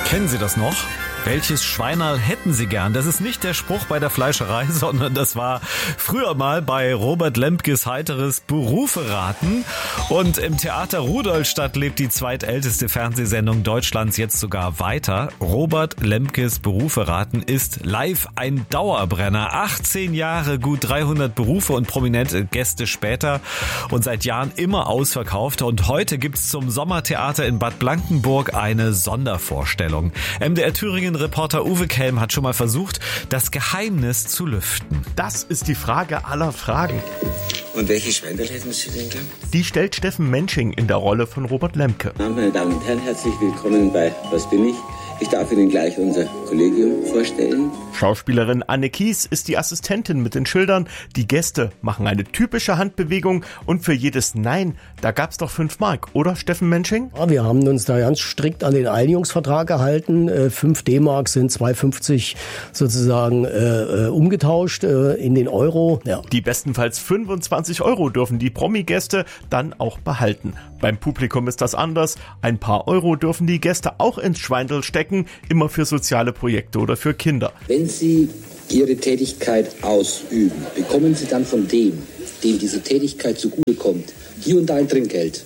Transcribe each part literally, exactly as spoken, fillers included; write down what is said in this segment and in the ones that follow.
Kennen Sie das noch? Welches Schweinerl hätten Sie gern? Das ist nicht der Spruch bei der Fleischerei, sondern das war früher mal bei Robert Lemkes heiteres Berufe raten. Und im Theater Rudolstadt lebt die zweitälteste Fernsehsendung Deutschlands jetzt sogar weiter. Robert Lemkes Berufe raten ist live ein Dauerbrenner. achtzehn Jahre, gut dreihundert Berufe und prominente Gäste später und seit Jahren immer ausverkauft. Und heute gibt's zum Sommertheater in Bad Blankenburg eine Sondervorstellung. M D R Thüringen Reporter Uwe Kelm hat schon mal versucht, das Geheimnis zu lüften. Das ist die Frage aller Fragen. Und welche Schweinerl hätten Sie denn gern? Die stellt Steffen Mensching in der Rolle von Robert Lemke. Meine Damen und Herren, herzlich willkommen bei Was bin ich? Ich darf Ihnen gleich unser Kollegium vorstellen. Schauspielerin Anne Kies ist die Assistentin mit den Schildern. Die Gäste machen eine typische Handbewegung und für jedes Nein, da gab's doch fünf Mark, oder Steffen Mensching? Ja, wir haben uns da ganz strikt an den Einigungsvertrag gehalten. Äh, fünf D-Mark sind zwei fünfzig sozusagen äh, umgetauscht äh, in den Euro. Ja. Die bestenfalls fünfundzwanzig Euro dürfen die Promi-Gäste dann auch behalten. Beim Publikum ist das anders. Ein paar Euro dürfen die Gäste auch ins Schweindel stecken, immer für soziale Projekte oder für Kinder. Wenn Sie Ihre Tätigkeit ausüben, bekommen Sie dann von dem, dem diese Tätigkeit zugutekommt, hier und da ein Trinkgeld.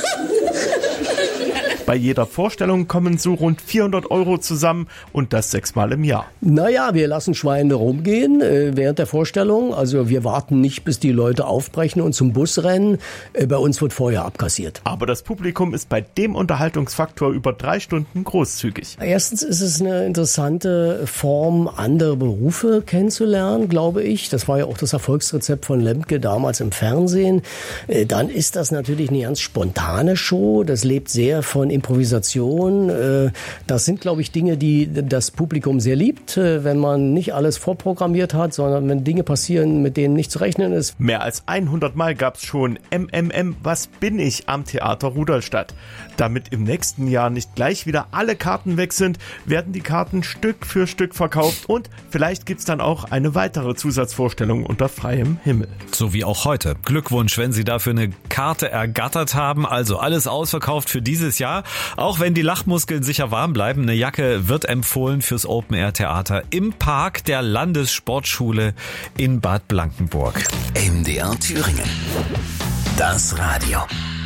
Bei jeder Vorstellung kommen so rund vierhundert Euro zusammen und das sechsmal im Jahr. Naja, wir lassen Schweine rumgehen äh, während der Vorstellung. Also wir warten nicht, bis die Leute aufbrechen und zum Bus rennen. Äh, bei uns wird vorher abkassiert. Aber das Publikum ist bei dem Unterhaltungsfaktor über drei Stunden großzügig. Erstens ist es eine interessante Form, andere Berufe kennenzulernen, glaube ich. Das war ja auch das Erfolgsrezept von Lemke damals im Fernsehen. Äh, dann ist das natürlich eine ganz spontane Show. Das lebt sehr von Improvisation. Das sind, glaube ich, Dinge, die das Publikum sehr liebt, wenn man nicht alles vorprogrammiert hat, sondern wenn Dinge passieren, mit denen nicht zu rechnen ist. Mehr als hundert Mal gab's schon M M M, was bin ich am Theater Rudolstadt. Damit im nächsten Jahr nicht gleich wieder alle Karten weg sind, werden die Karten Stück für Stück verkauft und vielleicht gibt's dann auch eine weitere Zusatzvorstellung unter freiem Himmel. So wie auch heute. Glückwunsch, wenn Sie dafür eine Karte ergattert haben. Also alles ausverkauft für dieses Jahr. Auch wenn die Lachmuskeln sicher warm bleiben, eine Jacke wird empfohlen fürs Open-Air-Theater im Park der Landessportschule in Bad Blankenburg. M D R Thüringen. Das Radio.